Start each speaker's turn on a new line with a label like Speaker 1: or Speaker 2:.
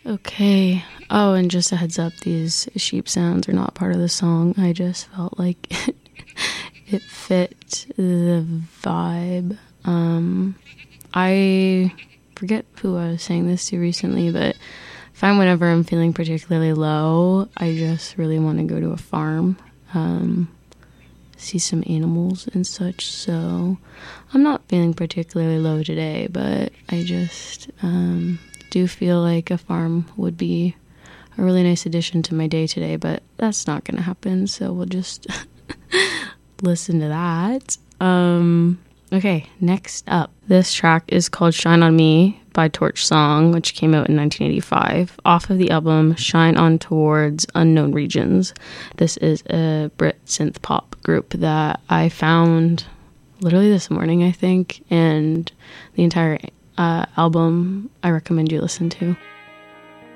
Speaker 1: Okay. Oh, and just a heads up, these sheep sounds are not part of the song. I just felt like it fit the vibe. I forget who I was saying this to recently, but I find whenever I'm feeling particularly low, I just really want to go to a farm, see some animals and such. So I'm not feeling particularly low today, but I just do feel like a farm would be a really nice addition to my day today, but that's not going to happen, so we'll just listen to that. Okay, next up. This track is called Shine On Me by Torch Song, which came out in 1985, off of the album Shine On Towards Unknown Regions. This is a Brit synth pop group that I found literally this morning, I think, and the entire album I recommend you listen to.